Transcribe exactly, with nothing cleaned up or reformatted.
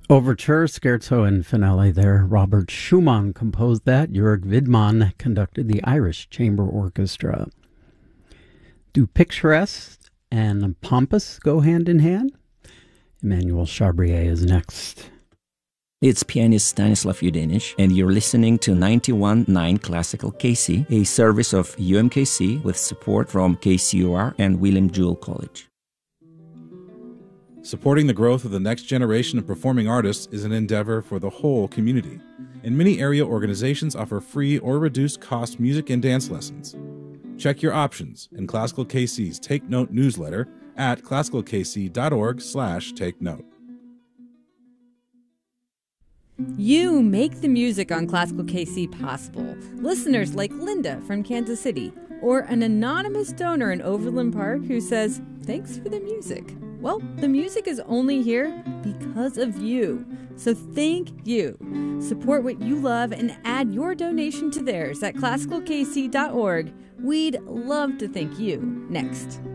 Overture, Scherzo, and Finale there. Robert Schumann composed that. Jörg Widmann conducted the Irish Chamber Orchestra. Do picturesque and pompous go hand in hand? Emmanuel Chabrier is next. It's pianist Stanislav Yudenich, and you're listening to ninety-one point nine Classical K C, a service of U M K C with support from K C U R and William Jewell College. Supporting the growth of the next generation of performing artists is an endeavor for the whole community, and many area organizations offer free or reduced cost music and dance lessons. Check your options in Classical K C's Take Note newsletter at classicalkc.org slash take note. You make the music on Classical K C possible. Listeners like Linda from Kansas City, or an anonymous donor in Overland Park who says, thanks for the music. Well, the music is only here because of you. So thank you. Support what you love and add your donation to theirs at classical k c dot org. We'd love to thank you next.